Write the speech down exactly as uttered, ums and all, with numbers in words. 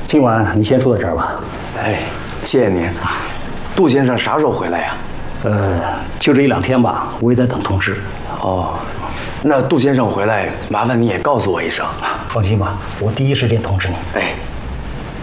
今晚你先住在这儿吧。 哎，谢谢您。杜先生啥时候回来呀？ 呃，就这一两天吧，我也在等通知。 哦，那杜先生回来，麻烦你也告诉我一声。 放心吧，我第一时间通知你。 哎。